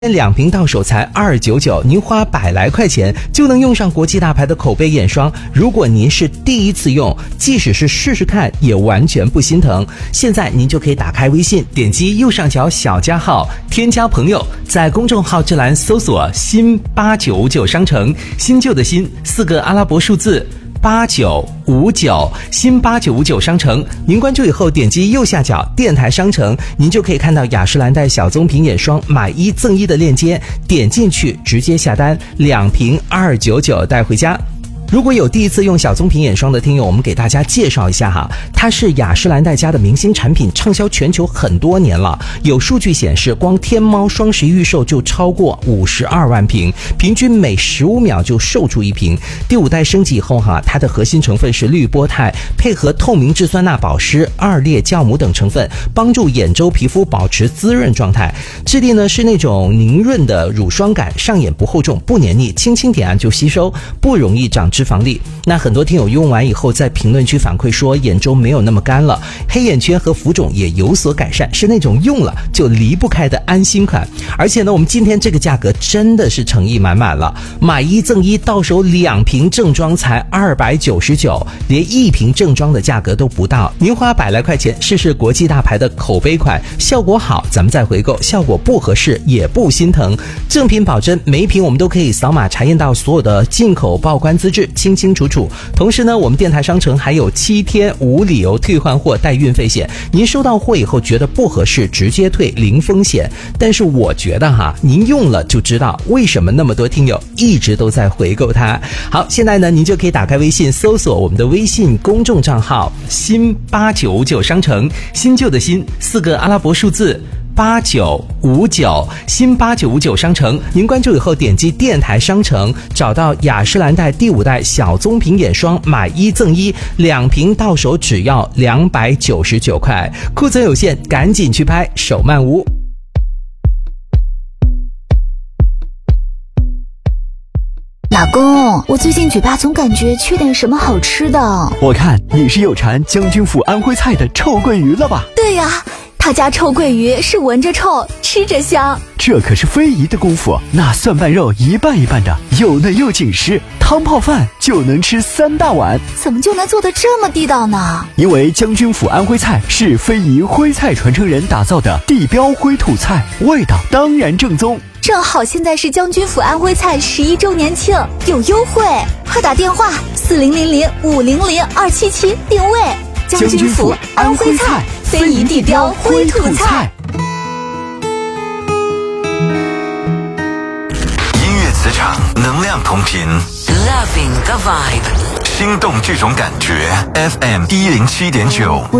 2瓶到手才299，您花100来块钱就能用上国际大牌的口碑眼霜。如果您是第一次用，即使是试试看也完全不心疼。现在您就可以打开微信，点击右上角小加号，添加朋友，在公众号这栏搜索新8959商城，新旧的新4个阿拉伯数字8959，新8959商城。您关注以后点击右下角电台商城，您就可以看到雅诗兰黛小棕瓶眼霜买1赠1的链接，点进去直接下单，2瓶299带回家。如果有第一次用小棕瓶眼霜的听友，我们给大家介绍一下哈，它是雅诗兰黛家的明星产品，畅销全球很多年了。有数据显示，光天猫双11预售就超过52万瓶，平均每15秒就售出1瓶。第5代升级以后哈，它的核心成分是绿波肽，配合透明质酸钠保湿、2列酵母等成分，帮助眼周皮肤保持滋润状态。质地呢是那种凝润的乳霜感，上眼不厚重，不黏腻，轻轻点按就吸收，不容易长脂肪粒。那很多听友用完以后在评论区反馈说眼周没有那么干了，黑眼圈和浮肿也有所改善，是那种用了就离不开的安心款。而且呢，我们今天这个价格真的是诚意满满了，买1赠1，到手2瓶正装才299，连1瓶正装的价格都不到。您花100来块钱试试国际大牌的口碑款，效果好咱们再回购，效果不合适也不心疼。正品保真，每一瓶我们都可以扫码查验到所有的进口报关资质，清清楚楚。同时呢，我们电台商城还有7天无理由退换货带运费险，您收到货以后觉得不合适直接退，零风险。但是我觉得哈，您用了就知道为什么那么多听友一直都在回购它。好，现在呢您就可以打开微信搜索我们的微信公众账号新8959商城，新旧的新4个阿拉伯数字8959，新8959商城。您关注以后点击电台商城，找到雅诗兰黛第5代小棕瓶眼霜买1赠1，2瓶到手只要299块，库存有限，赶紧去拍，手慢无。 老公，我最近嘴巴总感觉缺点什么好吃的。 我看你是有馋将军府安徽菜的臭鳜鱼了吧？ 对呀，他家臭鳜鱼是闻着臭，吃着香。 这可是非遗的功夫，那蒜瓣肉一半一半的，又嫩又紧实，汤泡饭就能吃3大碗。 怎么就能做得这么地道呢？ 因为将军府安徽菜是非遗徽菜传承人打造的地标徽土菜，味道当然正宗。 正好现在是将军府安徽菜11周年庆，有优惠，快打电话4000500277定位。 将军府安徽菜， 非遗地标徽土菜。 音乐磁场，能量同频 Loving the vibe， 心动这种感觉。FM 107.9。